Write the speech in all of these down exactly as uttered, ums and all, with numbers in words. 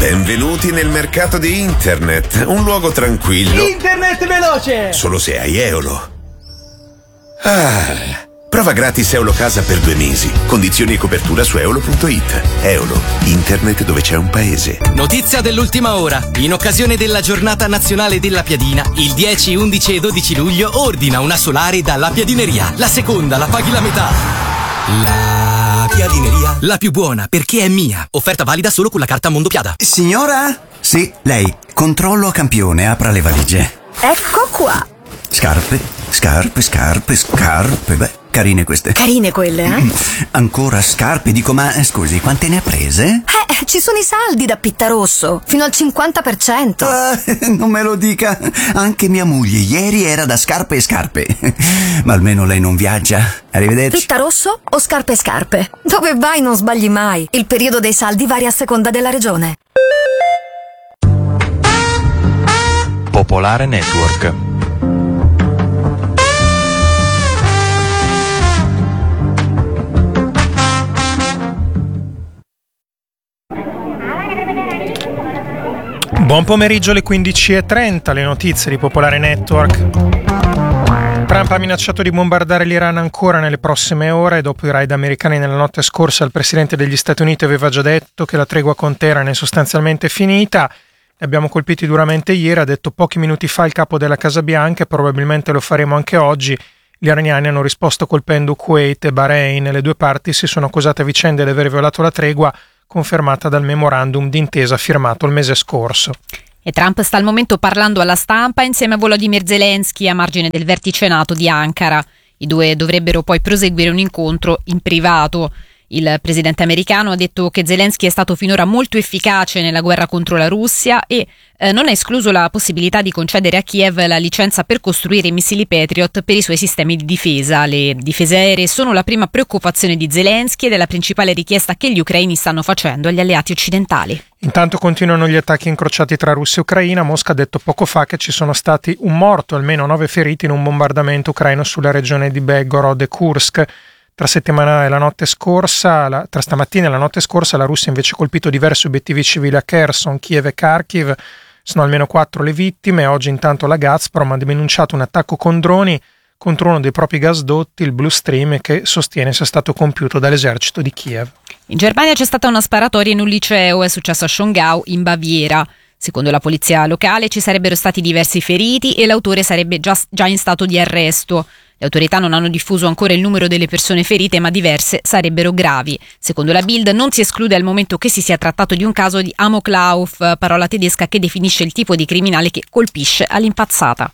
Benvenuti nel mercato di internet, un luogo tranquillo. Internet veloce! Solo se hai Eolo. Ah, prova gratis Eolo Casa per due mesi. Condizioni e copertura su eolo punto it. Eolo, internet dove c'è un paese. Notizia dell'ultima ora. In occasione della giornata nazionale della piadina, il dieci, undici e dodici luglio ordina una solare dalla Piadineria. La seconda la paghi la metà. La Piadineria, la più buona perché è mia. Offerta valida solo con la carta Mondopiada. Signora? Sì, lei. Controllo a campione, apra le valigie. Ecco qua. Scarpe, scarpe, scarpe, scarpe. Beh, carine queste. Carine quelle, eh? Ancora scarpe, dico, ma scusi, quante ne ha prese? Eh, ci sono i saldi da Pittarosso, fino al cinquanta per cento. Ah, non me lo dica. Anche mia moglie ieri era da scarpe e scarpe. Ma almeno lei non viaggia. Arrivederci. Pittarosso o scarpe e scarpe? Dove vai non sbagli mai. Il periodo dei saldi varia a seconda della regione. Popolare Network. Buon pomeriggio alle quindici e trenta, le notizie di Popolare Network. Trump ha minacciato di bombardare l'Iran ancora nelle prossime ore. Dopo i raid americani nella notte scorsa, il presidente degli Stati Uniti aveva già detto che la tregua con Teheran è sostanzialmente finita. Li abbiamo colpiti duramente ieri, ha detto pochi minuti fa il capo della Casa Bianca, e probabilmente lo faremo anche oggi. Gli iraniani hanno risposto colpendo Kuwait e Bahrain. Le due parti si sono accusate a vicenda di aver violato la tregua, confermata dal memorandum d'intesa firmato il mese scorso. E Trump sta al momento parlando alla stampa insieme a Volodymyr Zelensky a margine del vertice NATO di Ankara. I due dovrebbero poi proseguire un incontro in privato. Il presidente americano ha detto che Zelensky è stato finora molto efficace nella guerra contro la Russia e eh, non ha escluso la possibilità di concedere a Kiev la licenza per costruire i missili Patriot per i suoi sistemi di difesa. Le difese aeree sono la prima preoccupazione di Zelensky ed è la principale richiesta che gli ucraini stanno facendo agli alleati occidentali. Intanto continuano gli attacchi incrociati tra Russia e Ucraina. Mosca ha detto poco fa che ci sono stati un morto e almeno nove feriti in un bombardamento ucraino sulla regione di Belgorod e Kursk. Tra settimana e la notte scorsa, la, tra stamattina e la notte scorsa, la Russia invece ha colpito diversi obiettivi civili a Kherson, Kiev e Kharkiv. Sono almeno quattro le vittime. Oggi intanto la Gazprom ha denunciato un attacco con droni contro uno dei propri gasdotti, il Blue Stream, che sostiene sia stato compiuto dall'esercito di Kiev. In Germania c'è stata una sparatoria in un liceo, è successo a Schongau, in Baviera. Secondo la polizia locale ci sarebbero stati diversi feriti e l'autore sarebbe già, già in stato di arresto. Le autorità non hanno diffuso ancora il numero delle persone ferite, ma diverse sarebbero gravi. Secondo la Bild non si esclude al momento che si sia trattato di un caso di Amoklauf, parola tedesca che definisce il tipo di criminale che colpisce all'impazzata.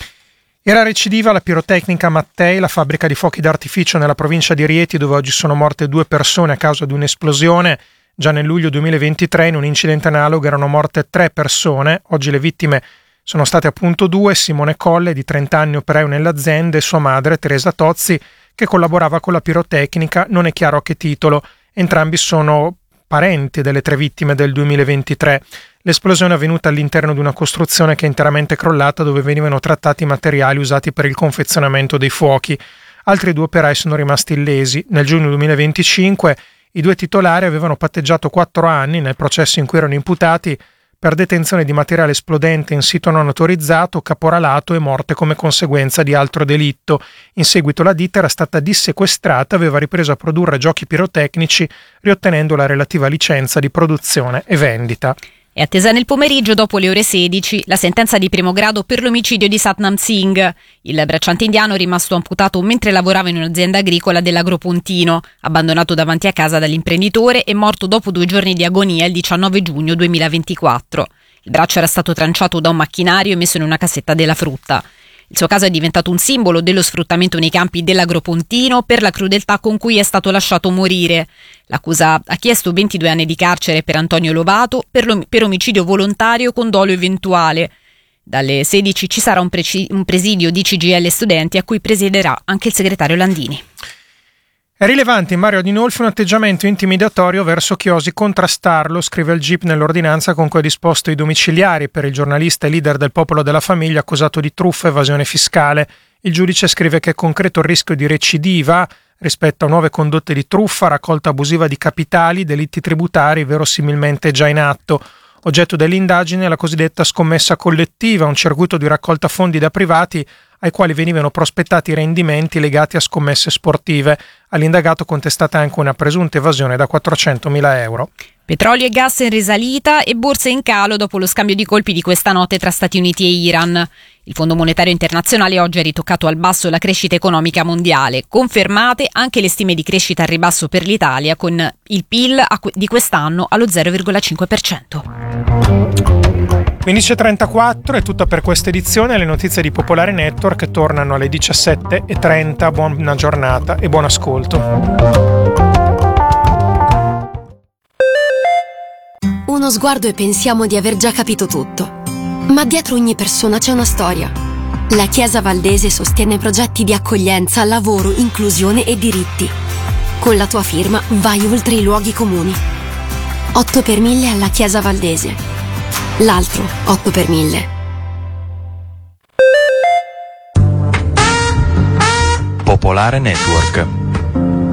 Era recidiva la pirotecnica Mattei, la fabbrica di fuochi d'artificio nella provincia di Rieti, dove oggi sono morte due persone a causa di un'esplosione. Già nel luglio duemilaventitré in un incidente analogo erano morte tre persone. Oggi le vittime sono state appunto due: Simone Colle, di trenta anni, operaio nell'azienda, e sua madre, Teresa Tozzi, che collaborava con la pirotecnica, non è chiaro a che titolo. Entrambi sono parenti delle tre vittime del duemilaventitré. L'esplosione è avvenuta all'interno di una costruzione che è interamente crollata, dove venivano trattati i materiali usati per il confezionamento dei fuochi. Altri due operai sono rimasti illesi. Nel giugno duemilaventicinque i due titolari avevano patteggiato quattro anni nel processo in cui erano imputati per detenzione di materiale esplodente in sito non autorizzato, caporalato e morte come conseguenza di altro delitto. In seguito la ditta era stata dissequestrata e aveva ripreso a produrre giochi pirotecnici, riottenendo la relativa licenza di produzione e vendita. È attesa nel pomeriggio, dopo le ore sedici, la sentenza di primo grado per l'omicidio di Satnam Singh. Il bracciante indiano è rimasto amputato mentre lavorava in un'azienda agricola dell'Agropontino, abbandonato davanti a casa dall'imprenditore e morto dopo due giorni di agonia il diciannove giugno duemilaventiquattro. Il braccio era stato tranciato da un macchinario e messo in una cassetta della frutta. Il suo caso è diventato un simbolo dello sfruttamento nei campi dell'Agropontino per la crudeltà con cui è stato lasciato morire. L'accusa ha chiesto ventidue anni di carcere per Antonio Lovato per, per omicidio volontario con dolo eventuale. Dalle sedici ci sarà un, preci- un presidio di C G I L studenti a cui presiederà anche il segretario Landini. È rilevante in Mario Adinolfi un atteggiamento intimidatorio verso chi osi contrastarlo, scrive il G I P nell'ordinanza con cui ha disposto i domiciliari per il giornalista e leader del Popolo della Famiglia accusato di truffa e evasione fiscale. Il giudice scrive che è concreto il rischio di recidiva rispetto a nuove condotte di truffa, raccolta abusiva di capitali, delitti tributari verosimilmente già in atto. Oggetto dell'indagine è la cosiddetta scommessa collettiva, un circuito di raccolta fondi da privati ai quali venivano prospettati rendimenti legati a scommesse sportive. All'indagato contestata anche una presunta evasione da quattrocentomila euro. Petrolio e gas in risalita e borse in calo dopo lo scambio di colpi di questa notte tra Stati Uniti e Iran. Il Fondo Monetario Internazionale oggi ha ritoccato al basso la crescita economica mondiale, confermate anche le stime di crescita al ribasso per l'Italia, con il P I L di quest'anno allo zero virgola cinque per cento. quindici e trentaquattro è tutto per questa edizione. Le notizie di Popolare Network tornano alle diciassette e trenta. Buona giornata e buon ascolto. Uno sguardo e pensiamo di aver già capito tutto. Ma dietro ogni persona c'è una storia. La Chiesa Valdese sostiene progetti di accoglienza, lavoro, inclusione e diritti. Con la tua firma vai oltre i luoghi comuni. otto per mille alla Chiesa Valdese. L'altro otto per mille. Popolare Network.